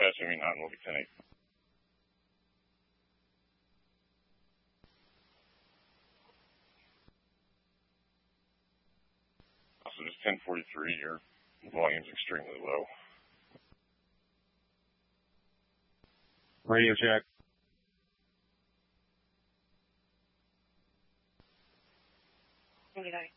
fast moving hot and will be 10-8. Also just 1043, your volume's extremely low. Radio check. Negative.